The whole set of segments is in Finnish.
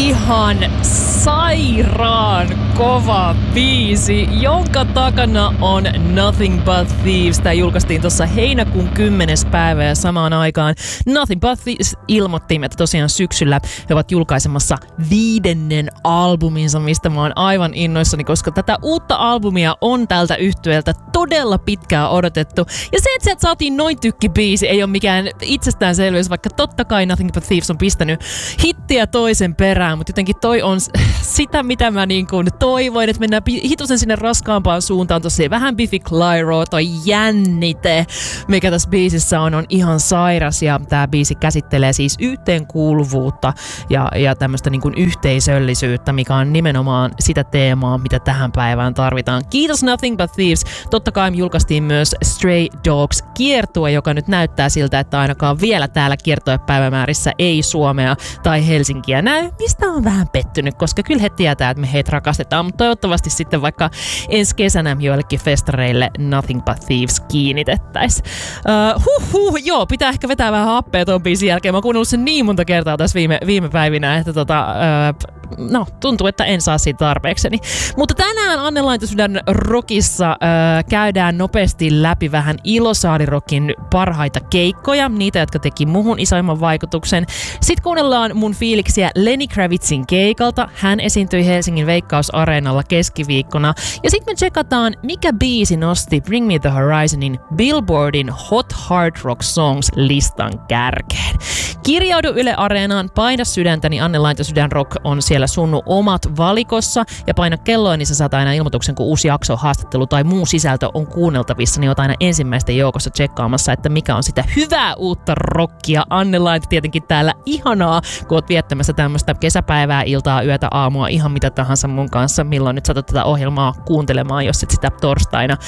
ihan sairaan kova biisi, jonka takana on Nothing But Thieves. Tämä julkaistiin tuossa heinäkuun 10. päivä ja samaan aikaan Nothing But Thieves ilmoitti, että tosiaan syksyllä he ovat julkaisemassa 5. albuminsa, mistä mä oon aivan innoissani, koska tätä uutta albumia on tältä yhtyeeltä todella pitkään odotettu. Ja se, että sieltä saatiin noin tykkibiisi, ei ole mikään itsestäänselvyys, vaikka totta kai Nothing But Thieves on pistänyt hittiä toisen perään, mutta jotenkin toi on sitä, mitä mä niin kuin toivoin, että mennään hitusen sinne raskaampaan suuntaan. Tossa vähän Biffy Clyro, toi jännite, mikä tässä biisissä on ihan sairas, ja tää biisi käsittelee siis yhteenkuuluvuutta ja tämmöistä niin kuin yhteisöllisyyttä, mikä on nimenomaan sitä teemaa, mitä tähän päivään tarvitaan. Kiitos Nothing But Thieves. Totta kai me julkaistiin myös Stray Dogs -kiertue, joka nyt näyttää siltä, että ainakaan vielä täällä kiertuepäivämäärissä ei Suomea tai Helsinkiä näy, mistä on vähän pettynyt, koska kyllä he tietää, että me heitä rakastetaan, mutta toivottavasti sitten vaikka ensi kesänä joillekin festareille Nothing But Thieves kiinnitettäisiin. Joo, pitää ehkä vetää vähän happea ton biisin jälkeen. Mä oon kuunnellut sen niin monta kertaa tässä viime päivinä, että tuntuu, että en saa siitä tarpeekseni. Mutta tänään Anne Laintosydän Rockissa käydään nopeasti läpi vähän Ilosaari-rockin parhaita keikkoja, niitä, jotka teki muhun isoimman vaikutuksen. Sitten kuunnellaan mun fiiliksiä Lenny Kravitzin keikalta. Hän esiintyi Helsingin Veikkaus-areenalla keskiviikkona. Ja sitten me tsekataan, mikä biisi nosti Bring Me The Horizonin Billboardin Hot Hard Rock Songs listan kärkeen. Kirjaudu Yle Areenaan, paina sydäntäni, Anne Laintosydän Rock on siellä sunnu omat valikossa, ja paina kelloa, niin sä saat aina ilmoituksen, kun uusi jakso, haastattelu tai muu sisältö on kuunneltavissa, niin oot aina ensimmäisten joukossa tsekkaamassa, että mikä on sitä hyvää uutta rockia. Anne Laint tietenkin täällä ihanaa, kun oot viettämässä tämmöistä kesäpäivää, iltaa, yötä, aamua, ihan mitä tahansa mun kanssa, milloin nyt saatat tätä ohjelmaa kuuntelemaan, jos et sitä torstaina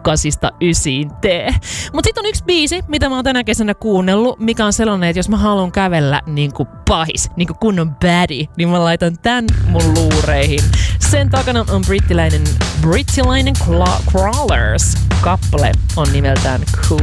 8–9 tee. Mut sit on yksi biisi, mitä mä oon tänä kesänä kuunnellut, mikä on sellainen, että jos mä haluan kävellä niinku pahis, niinku kunnon baddie, niin mä laitan tän mun luureihin. Sen takana on brittiläinen Crawlers. Kappale on nimeltään Cool.